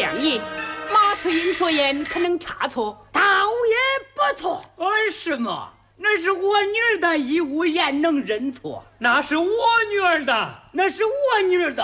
亮爷，马翠英所言可能差错？ 倒也不错。 是吗？那是我女儿的，一无言能认错。 那是我女儿的， 那是我女儿的。